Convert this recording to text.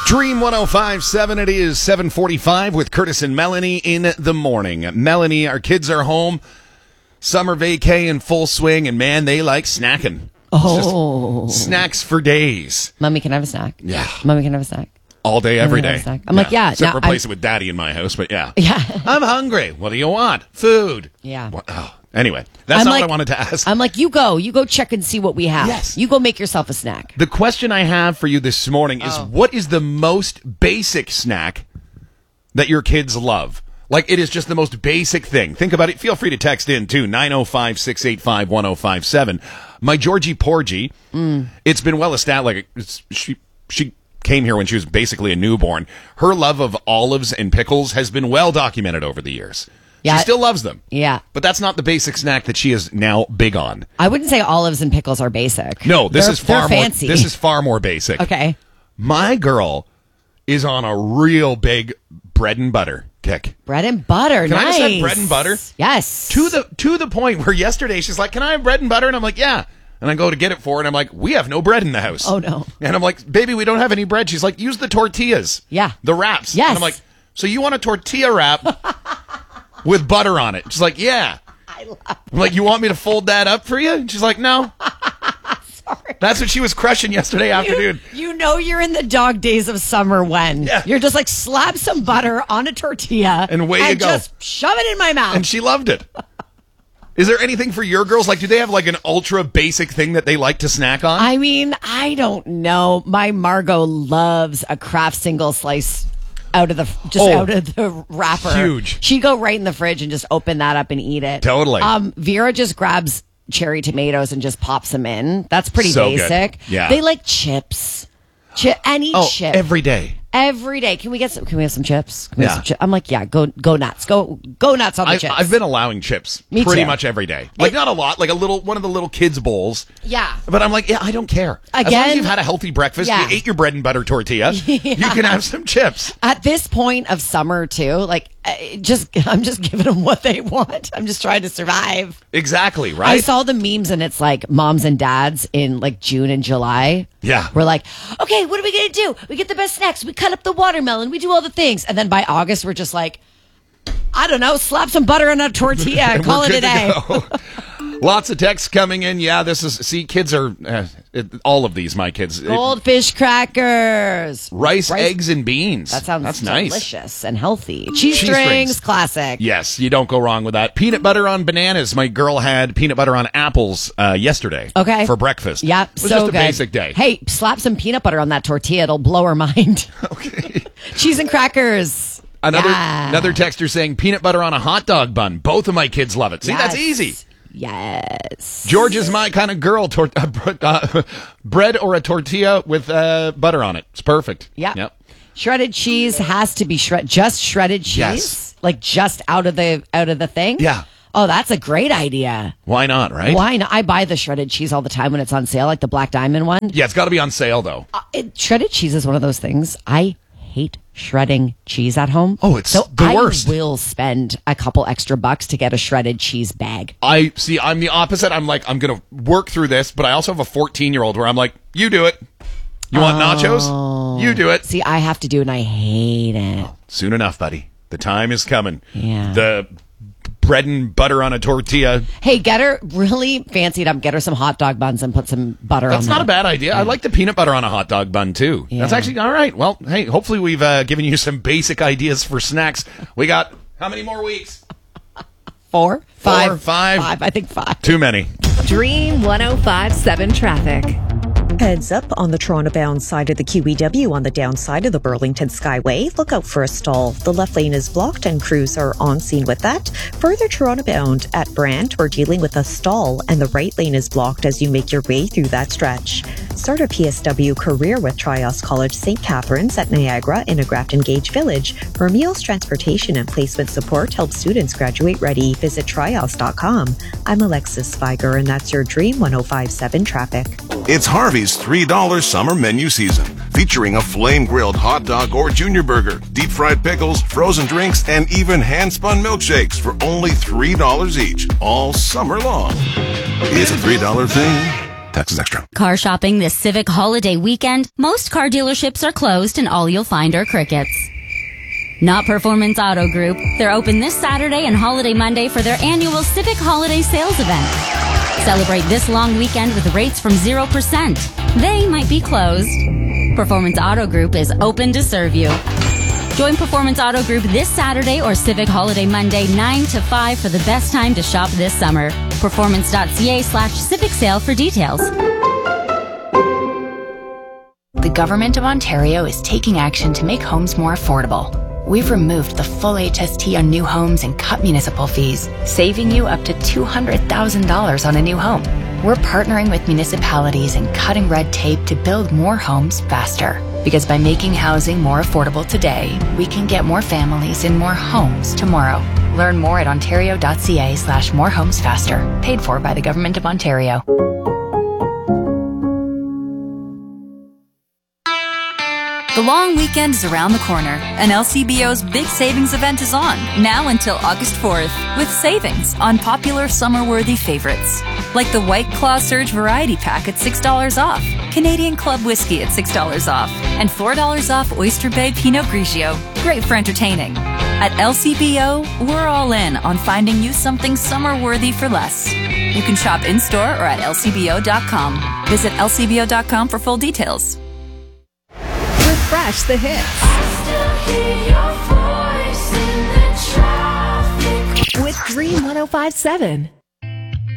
Dream 105.7, it is 7:45 with Curtis and Melanie in the morning. Melanie, our kids are home, summer vacay in full swing, and man, they like snacking. Snacks for days. Mommy, can I have a snack? Yeah. Mommy, can I have a snack? All day, every day. I'm like, yeah. Except replace it with daddy in my house, but yeah. Yeah. I'm hungry. What do you want? Food. Yeah. Anyway, that's not what I wanted to ask. I'm like, you go check and see what we have. Yes. You go make yourself a snack. The question I have for you this morning is, what is the most basic snack that your kids love? Like, it is just the most basic thing. Think about it. Feel free to text in, too, 905-685-1057. My Georgie Porgy, it's been well established. She came here when she was basically a newborn. Her love of olives and pickles has been well documented over the years. Yeah. She still loves them. Yeah. But that's not the basic snack that she is now big on. I wouldn't say olives and pickles are basic. No, they're fancy. This is far more basic. Okay. My girl is on a real big bread and butter kick. Bread and butter, Can nice. I just have bread and butter? Yes. To the point where yesterday she's like, "Can I have bread and butter?" And I'm like, "Yeah." And I go to get it for her, and I'm like, "We have no bread in the house." Oh, no. And I'm like, "Baby, we don't have any bread." She's like, "Use the tortillas." Yeah. The wraps. Yes. And I'm like, "So you want a tortilla wrap with butter on it?" She's like, "Yeah." I'm like, "You want me to fold that up for you?" And she's like, "No." Sorry. That's what she was crushing yesterday afternoon. You know you're in the dog days of summer when you're just like, slap some butter on a tortilla and away you go. Just shove it in my mouth. And she loved it. Is there anything for your girls? Like, do they have like an ultra basic thing that they like to snack on? I mean, I don't know. My Margot loves a Kraft single slice out of the wrapper. Huge. She'd go right in the fridge and just open that up and eat it. Totally. Vera just grabs cherry tomatoes and just pops them in. That's pretty So basic. good. Yeah. They like chips. Any chip. Every day. Every day. Can we have some chips? Can we have Yeah. some chips? I'm like, yeah, go nuts. Go nuts on the chips. I've been allowing chips Me pretty too. much every day. Like, not a lot, like one of the little kids' bowls. Yeah. But I'm like, yeah, I don't care. As long as you've had a healthy breakfast, Yeah. you ate your bread and butter tortilla, you can have some chips. At this point of summer too, like I'm just giving them what they want. I'm just trying to survive. Exactly, right? I saw the memes and it's like moms and dads in like June and July. Yeah. We're like, okay, what are we going to do? We get the best snacks. We cut up the watermelon. We do all the things. And then by August, we're just like, I don't know, slap some butter on a tortilla and call it a day. Lots of texts coming in. Yeah, kids are, all of these, my kids. Goldfish crackers. Rice, eggs, and beans. That sounds That's nice. delicious and healthy. Cheese strings, classic. Yes, you don't go wrong with that. Peanut butter on bananas. My girl had peanut butter on apples yesterday. Okay. For breakfast. Yeah, it was so just a good. basic day. Hey, slap some peanut butter on that tortilla. It'll blow her mind. Okay. Cheese and crackers. Another texter saying peanut butter on a hot dog bun. Both of my kids love it. See, that's easy. Yes. George is my kind of girl. Bread or a tortilla with butter on it. It's perfect. Yeah. Yep. Shredded cheese has to be just shredded cheese, Yes. like just out of the thing. Yeah. Oh, that's a great idea. Why not, right? Why not? I buy the shredded cheese all the time when it's on sale, like the Black Diamond one. Yeah, it's got to be on sale, though. Shredded cheese is one of those things. I hate shredding cheese at home. Oh, it's the worst. I will spend a couple extra bucks to get a shredded cheese bag. I'm the opposite. I'm like, I'm going to work through this, but I also have a 14-year-old where I'm like, you do it. You want nachos? You do it. See, I have to do it and I hate it. Soon enough, buddy. The time is coming. Yeah. The bread and butter on a tortilla. Hey, get her really fancy it up. Get her some hot dog buns and put some butter on them. That's not a bad idea. I like the peanut butter on a hot dog bun, too. Yeah. That's actually all right. Well, hey, hopefully we've given you some basic ideas for snacks. We got how many more weeks? 4? 5? 4, 5? I think 5. Too many. Dream 105.7 traffic. Heads up on the Toronto-bound side of the QEW on the downside of the Burlington Skyway. Look out for a stall. The left lane is blocked and crews are on scene with that. Further Toronto-bound at Brant, we're dealing with a stall and the right lane is blocked as you make your way through that stretch. Start a PSW career with Trios College St. Catharines at Niagara in a Grafton Gage Village. For meals, transportation, and placement support, help students graduate ready. Visit trios.com. I'm Alexis Spiger, and that's your Dream 105.7 traffic. It's Harvey's $3 summer menu season, featuring a flame-grilled hot dog or junior burger, deep-fried pickles, frozen drinks, and even hand-spun milkshakes for only $3 each, all summer long. It's a $3 thing. Taxes extra. Car shopping this Civic holiday weekend, most car dealerships are closed and all you'll find are crickets. Not Performance Auto Group. They're open this Saturday and Holiday Monday for their annual Civic Holiday Sales event. Celebrate this long weekend with rates from 0%. They might be closed. Performance Auto Group is open to serve you. Join Performance Auto Group this Saturday or Civic Holiday Monday 9 to 5 for the best time to shop this summer. Performance.ca/Civic Sale for details. The Government of Ontario is taking action to make homes more affordable. We've removed the full HST on new homes and cut municipal fees, saving you up to $200,000 on a new home. We're partnering with municipalities and cutting red tape to build more homes faster. Because by making housing more affordable today, we can get more families in more homes tomorrow. Learn more at ontario.ca/morehomesfaster. Paid for by the Government of Ontario. The long weekend is around the corner, and LCBO's big savings event is on, now until August 4th, with savings on popular summer-worthy favorites, like the White Claw Surge Variety Pack at $6 off, Canadian Club Whiskey at $6 off, and $4 off Oyster Bay Pinot Grigio. Great for entertaining. At LCBO, we're all in on finding you something summer-worthy for less. You can shop in-store or at lcbo.com. Visit lcbo.com for full details. Refresh the hits with Dream 105.7.